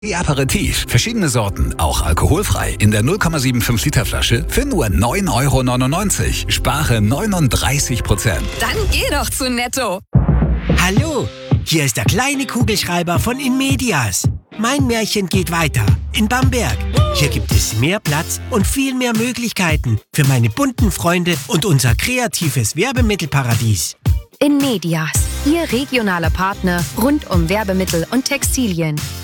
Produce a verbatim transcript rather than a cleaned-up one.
Die Aperitif. Verschiedene Sorten, auch alkoholfrei. In der null Komma fünfundsiebzig Liter Flasche für nur neun Euro neunundneunzig. Spare neununddreißig Prozent. Dann geh doch zu Netto. Hallo, hier ist der kleine Kugelschreiber von Inmedias. Mein Märchen geht weiter in Bamberg. Hier gibt es mehr Platz und viel mehr Möglichkeiten für meine bunten Freunde und unser kreatives Werbemittelparadies. Inmedias, Ihr regionaler Partner rund um Werbemittel und Textilien.